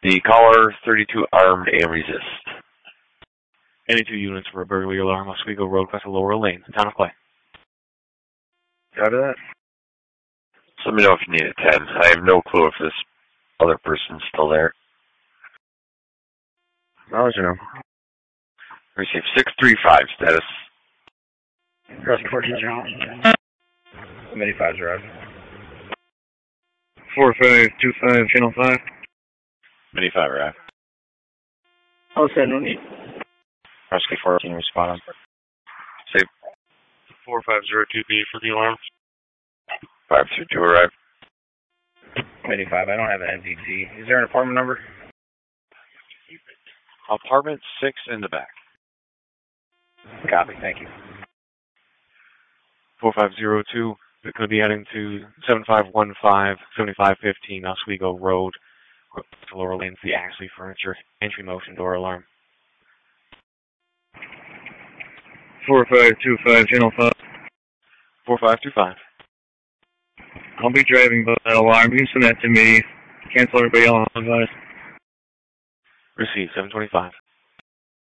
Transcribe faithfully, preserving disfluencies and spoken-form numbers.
The caller, thirty-two armed and resist. Any two units for a burglary alarm, Oswego Road, West Laurel Lane, Town of Clay. Got that? So let me know if you need a ten. I have no clue if this other person's still there. I'll let you know. Receive six three five status. Cross fourteen John. Many fives arrived. four five two five, channel five. Many five arrived. Oh, said no need. Rescue fourteen respond. Save. four five zero two B for the alarm. five two two arrived. Many five, I don't have an N T T. Is there an apartment number? Apartment six in the back. Copy, thank you. four five zero two, it could be heading to seven five one five, seven five one five Oswego Road, Laurel Lane, the Ashley Furniture, entry motion door alarm. four five two five, channel five. four five two five. I'll be driving by that alarm. You can send that to me. Cancel everybody else. Receive seven twenty-five.